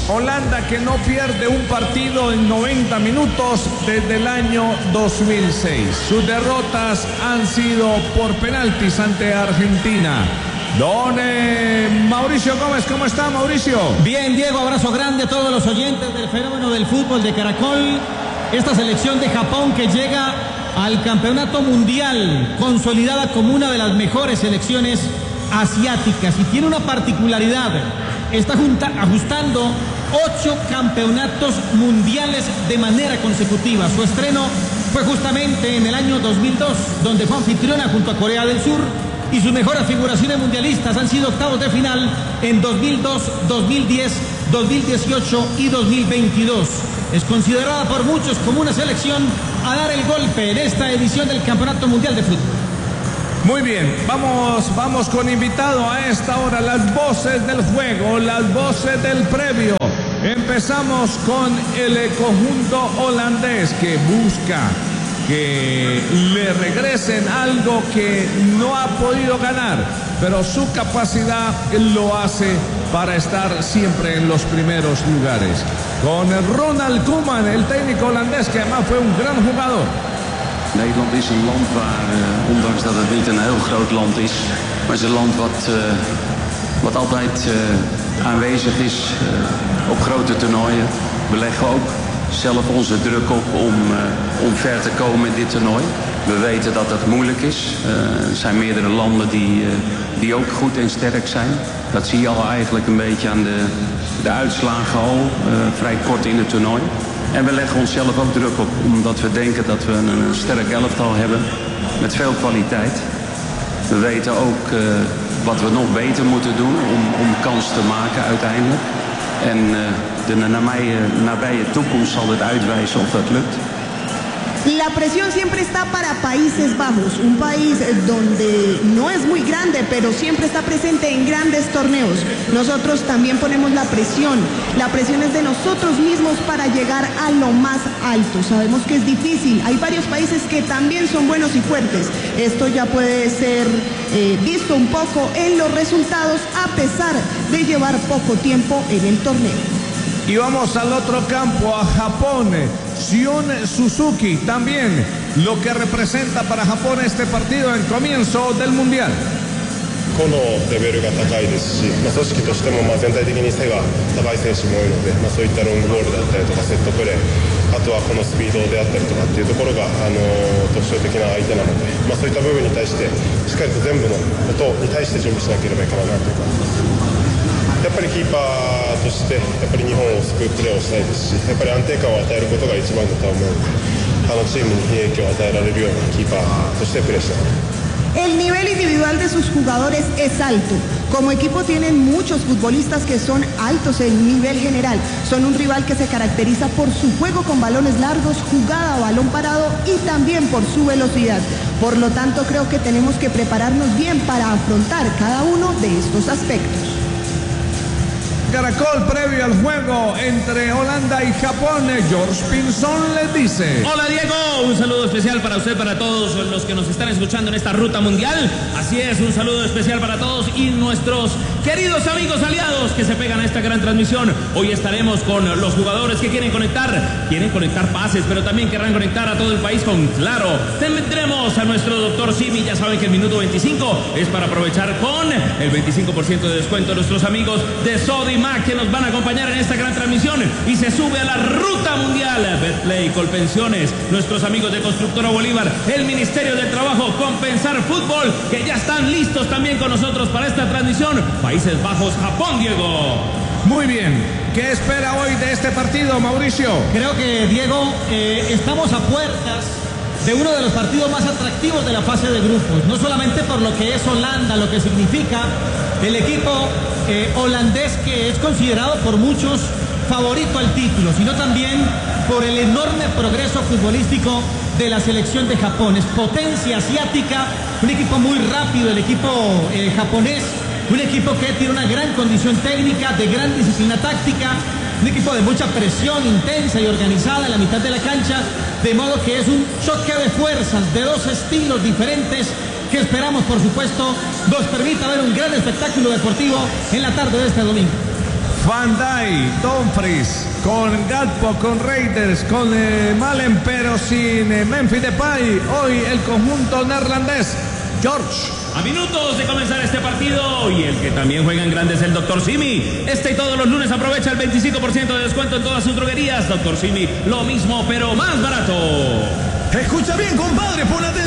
Holanda que no pierde un partido en 90 minutos desde el año 2006. Sus derrotas han sido por penaltis ante Argentina. Don Mauricio Gómez, ¿cómo está, Mauricio? Bien, Diego, abrazo grande a todos los oyentes del fenómeno del fútbol de Caracol. Esta selección de Japón que llega al campeonato mundial, consolidada como una de las mejores selecciones asiáticas, y tiene una particularidad: está ajustando 8 campeonatos mundiales de manera consecutiva. Su estreno fue justamente en el año 2002, donde fue anfitriona junto a Corea del Sur, y sus mejores figuraciones mundialistas han sido octavos de final en 2002, 2010, 2018 y 2022. Es considerada por muchos como una selección a dar el golpe en esta edición del Campeonato Mundial de Fútbol. Muy bien, vamos con invitado a esta hora, las voces del juego, las voces del previo. Empezamos con el conjunto holandés que busca que le regresen algo que no ha podido ganar, pero su capacidad lo hace para estar siempre en los primeros lugares. Con Ronald Koeman, el técnico holandés, que además fue un gran jugador. Nederland is een land waar, ondanks dat het niet een heel groot land is, maar het is een land wat altijd aanwezig is op grote toernooien. We leggen ook zelf onze druk op om ver te komen in dit toernooi. We weten dat het moeilijk is. Er zijn meerdere landen die ook goed en sterk zijn. Dat zie je al eigenlijk een beetje aan de uitslagen al, vrij kort in het toernooi. En we leggen onszelf ook druk op, omdat we denken dat we een sterk elftal hebben met veel kwaliteit. We weten ook wat we nog beter moeten doen om kans te maken uiteindelijk. En de nabije toekomst zal het uitwijzen of dat lukt. La presión siempre está para Países Bajos, un país donde no es muy grande, pero siempre está presente en grandes torneos. Nosotros también ponemos la presión es de nosotros mismos para llegar a lo más alto. Sabemos que es difícil, hay varios países que también son buenos y fuertes. Esto ya puede ser visto un poco en los resultados a pesar de llevar poco tiempo en el torneo. Y vamos al otro campo, a Japón. Shion Suzuki también, lo que representa para Japón este partido en comienzo del Mundial. 個のレベルが高いですし、組織としても全体的に背が高い選手も多いので、そういったロングボールだったりとかセットプレー、あとはこのスピードであったりとかっていうところが特徴的な相手なので、そういった部分に対してしっかりと全部のことに対して準備しなければいけないなという感じです。やっぱりキーパーとしてやっぱり日本を救うプレーをしたいですし、やっぱり安定感を与えることが一番だと思うので、チームにいい影響を与えられるようなキーパーとしてプレーしたい。 El nivel individual de sus jugadores es alto. Como equipo tienen muchos futbolistas que son altos en nivel general. Son un rival que se caracteriza por su juego con balones largos, jugada a balón parado y también por su velocidad. Por lo tanto, creo que tenemos que prepararnos bien para afrontar cada uno de estos aspectos. Caracol previo al juego entre Holanda y Japón. George Pinzón les dice: hola Diego, un saludo especial para usted, para todos los que nos están escuchando en esta ruta mundial. Así es, un saludo especial para todos y nuestros queridos amigos aliados que se pegan a esta gran transmisión. Hoy estaremos con los jugadores que quieren conectar pases, pero también querrán conectar a todo el país con Claro. Tendremos a nuestro doctor Simi. Ya saben que el minuto 25 es para aprovechar con el 25% de descuento a nuestros amigos de Sodimac, que nos van a acompañar en esta gran transmisión, y se sube a la ruta mundial Betplay, Colpensiones, nuestros amigos de Constructora Bolívar, el Ministerio del Trabajo, Compensar Fútbol, que ya están listos también con nosotros para esta transmisión. Países Bajos, Japón, Diego. Muy bien, ¿qué espera hoy de este partido, Mauricio? Creo que, Diego, estamos a puertas de uno de los partidos más atractivos de la fase de grupos, no solamente por lo que es Holanda, lo que significa el equipo holandés, que es considerado por muchos favorito al título, sino también por el enorme progreso futbolístico de la selección de Japón. Es potencia asiática, un equipo muy rápido, el equipo japonés, un equipo que tiene una gran condición técnica, de gran disciplina táctica, un equipo de mucha presión intensa y organizada en la mitad de la cancha, de modo que es un choque de fuerzas de dos estilos diferentes que esperamos, por supuesto, nos permita ver un gran espectáculo deportivo en la tarde de este domingo. Van Dijk, Dumfries, con Gakpo, con Reinders, con Malen, pero sin Memphis Depay. Hoy el conjunto neerlandés. George. A minutos de comenzar este partido, y el que también juega en grande es el Dr. Simi. Este y todos los lunes aprovecha el 25% de descuento en todas sus droguerías. Dr. Simi, lo mismo pero más barato. Escucha bien, compadre, pon atención.